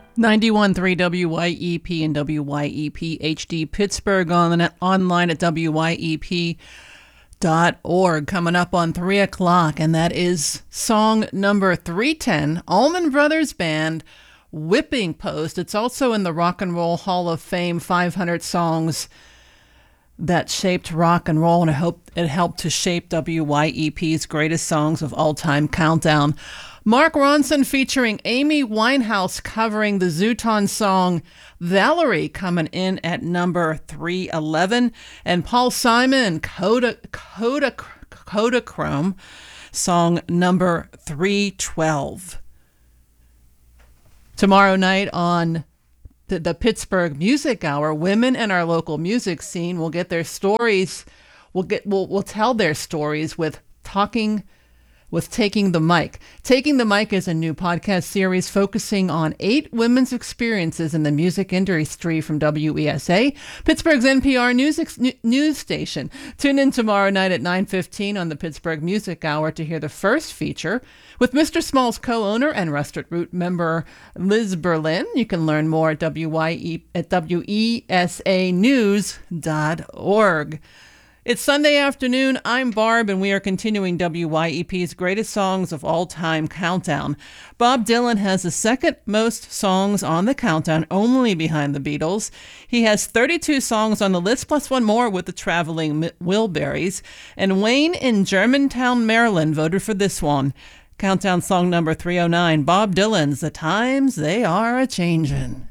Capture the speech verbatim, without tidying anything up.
ninety-one point three W Y E P and W Y E P H D Pittsburgh, on the net, online at W Y E P dot org. Coming up on three o'clock, and that is song number three ten, Allman Brothers Band, Whipping Post. It's also in the Rock and Roll Hall of Fame five hundred songs that shaped rock and roll, and I hope it helped to shape W Y E P's greatest songs of all time countdown. Mark Ronson featuring Amy Winehouse covering the Zooton song Valerie, coming in at number three eleven. And Paul Simon, Coda, Coda, Kodachrome, song number three twelve. Tomorrow night on the, the Pittsburgh Music Hour, women in our local music scene will get their stories, will get, will will tell their stories with talking with Taking the Mic. Taking the Mic is a new podcast series focusing on eight women's experiences in the music industry from W E S A, Pittsburgh's N P R news, ex- news station. Tune in tomorrow night at nine fifteen on the Pittsburgh Music Hour to hear the first feature with Mister Small's co-owner and Rusted Root member Liz Berlin. You can learn more at W Y E at W E S A news dot org. It's Sunday afternoon. I'm Barb, and we are continuing W Y E P's greatest songs of all time countdown. Bob Dylan has the second most songs on the countdown, only behind the Beatles. He has thirty-two songs on the list, plus one more with the Traveling Wilburys. And Wayne in Germantown, Maryland, voted for this one. Countdown song number three oh nine, Bob Dylan's The Times They Are A-Changin'.